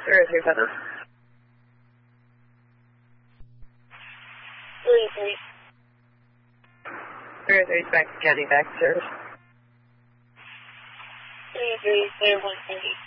037. 030 back to County back, sir. 33, 170.